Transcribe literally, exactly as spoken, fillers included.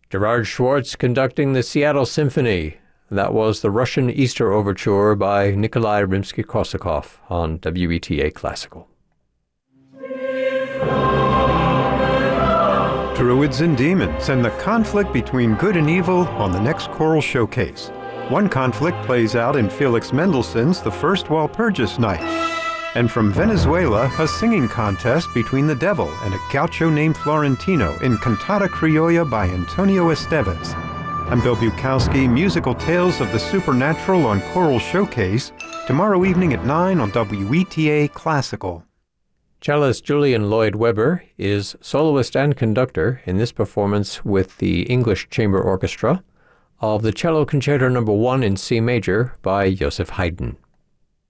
Gerard Schwartz conducting the Seattle Symphony. That was the Russian Easter Overture by Nikolai Rimsky-Korsakov on W E T A Classical. Druids and Demons and the conflict between good and evil on the next choral showcase. One conflict plays out in Felix Mendelssohn's The First Walpurgis Night. And from Venezuela, a singing contest between the devil and a gaucho named Florentino in Cantata Criolla by Antonio Esteves. I'm Bill Bukowski, musical tales of the supernatural on Choral Showcase, tomorrow evening at nine on W E T A Classical. Cellist Julian Lloyd Webber is soloist and conductor in this performance with the English Chamber Orchestra of the Cello Concerto Number one in C major by Joseph Haydn.